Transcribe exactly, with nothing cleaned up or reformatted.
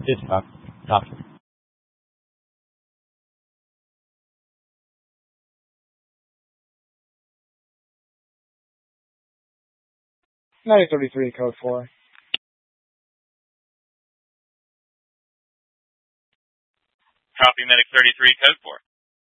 Yes, doc. Doctor. Medic thirty-three, code four. Copy, Medic thirty-three, code four.